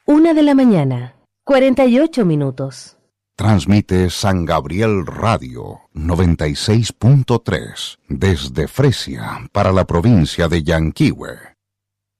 1:00 a.m, 48 minutos. Transmite San Gabriel Radio 96.3 desde Fresia para la provincia de Yanquihue.